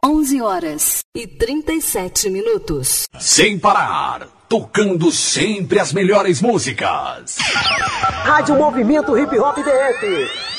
11h37. Sem parar, tocando sempre as melhores músicas. Rádio Movimento Hip Hop DF.